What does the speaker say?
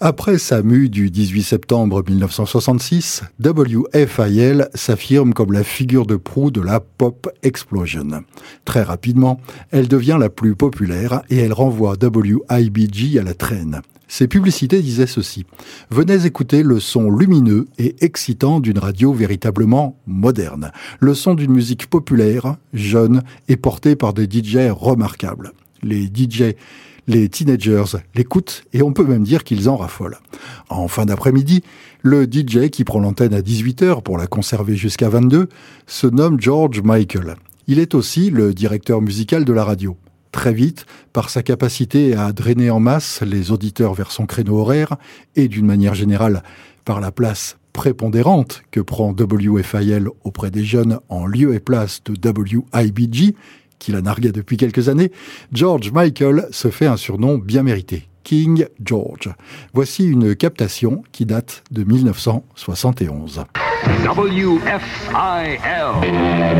Après sa mue du 18 septembre 1966, WFIL s'affirme comme la figure de proue de la pop explosion. Très rapidement, elle devient la plus populaire et elle renvoie WIBG à la traîne. Ses publicités disaient ceci: « Venez écouter le son lumineux et excitant d'une radio véritablement moderne. Le son d'une musique populaire, jeune et portée par des DJ remarquables. » Les teenagers l'écoutent et on peut même dire qu'ils en raffolent. En fin d'après-midi, le DJ qui prend l'antenne à 18h pour la conserver jusqu'à 22 se nomme George Michael. Il est aussi le directeur musical de la radio. Très vite, par sa capacité à drainer en masse les auditeurs vers son créneau horaire et d'une manière générale par la place prépondérante que prend WFIL auprès des jeunes en lieu et place de WIBG, qui la narguait depuis quelques années, George Michael se fait un surnom bien mérité, King George. Voici une captation qui date de 1971. WFIL.